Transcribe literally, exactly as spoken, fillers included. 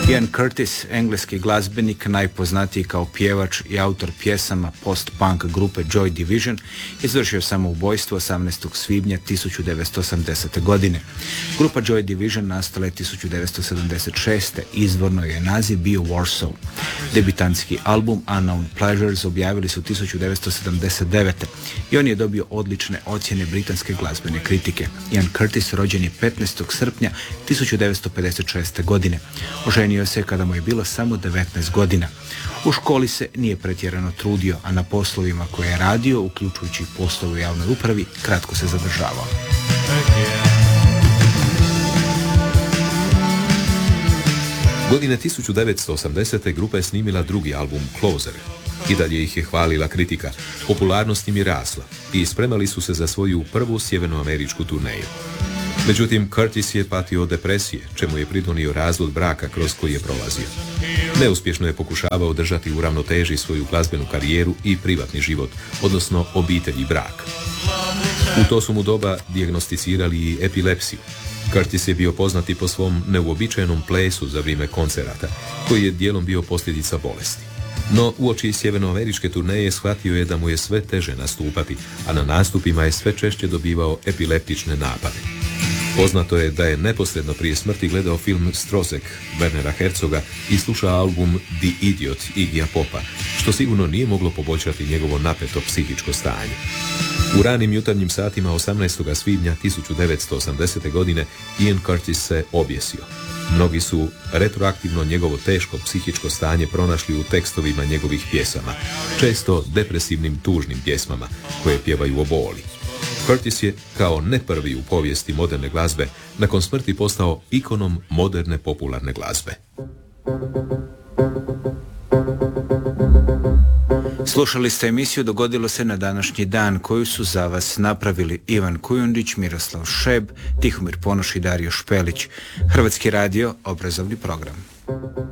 Ian Curtis, engleski glazbenik, najpoznatiji kao pjevač i autor pjesama post-punk grupe Joy Division, izvršio samoubojstvo osamnaestog svibnja tisuću devetsto osamdesete. godine. Grupa Joy Division nastala je tisuću devetsto sedamdeset šeste. Izvorno je naziv bio Warsaw. Debitanski album Unknown Pleasures objavili su tisuću devetsto sedamdeset devete. i on je dobio odlične ocjene britanske glazbene kritike. Ian Curtis rođen je petnaestog srpnja tisuću devetsto pedeset šeste. godine. Oženio se kada mu je bilo samo devetnaest godina. U školi se nije pretjerano trudio, a na poslovima koje je radio, uključujući poslove u javnoj upravi, kratko se zadržavao. Godine tisuću devetsto osamdesete. grupa je snimila drugi album Closer. I dalje ih je hvalila kritika, popularnost im je rasla i spremali su se za svoju prvu sjevernoameričku turneju. Međutim, Curtis je patio od depresije, čemu je pridonio razvod braka kroz koji je prolazio. Neuspješno je pokušavao držati u ravnoteži svoju glazbenu karijeru i privatni život, odnosno obitelj i brak. U to su mu doba dijagnosticirali i epilepsiju. Curtis je bio poznati po svom neuobičajenom plesu za vrijeme koncerata, koji je dijelom bio posljedica bolesti. No, uoči sjevernoameričke turneje shvatio je da mu je sve teže nastupati, a na nastupima je sve češće dobivao epileptične napade. Poznato je da je neposredno prije smrti gledao film Strozek Wernera Herzoga i slušao album The Idiot Iggyja Popa, što sigurno nije moglo poboljšati njegovo napeto psihičko stanje. U ranim jutarnjim satima osamnaestog svibnja tisuću devetsto osamdesete. godine Ian Curtis se objesio. Mnogi su retroaktivno njegovo teško psihičko stanje pronašli u tekstovima njegovih pjesama, često depresivnim tužnim pjesmama koje pjevaju o boli. Curtis je, kao ne prvi u povijesti moderne glazbe, nakon smrti postao ikonom moderne popularne glazbe. Slušali ste emisiju Dogodilo se na današnji dan, koju su za vas napravili Ivan Kujundić, Miroslav Šeb, Tihomir Ponoš i Dario Špelić. Hrvatski radio, obrazovni program.